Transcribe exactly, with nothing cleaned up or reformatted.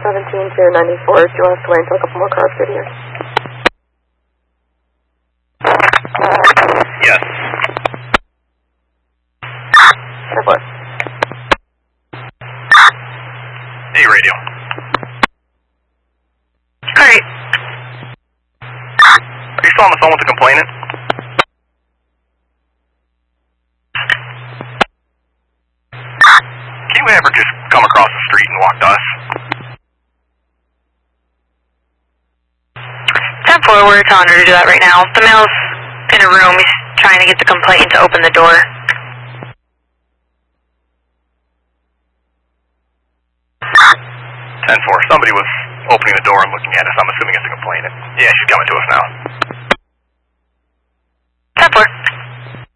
seventeen to ninety-four. Do you want us to wait until a couple more cars get here? Yes. ten four. Hey, radio. Alright. Are you still on the phone with the complainant? Can you ever just come across the street and walk to us? ten four, we're telling her to do that right now. The male's in a room. He's trying to get the complainant to open the door. ten four, somebody was opening the door and looking at us. I'm assuming it's a complainant. Yeah, she's coming to us now. ten four.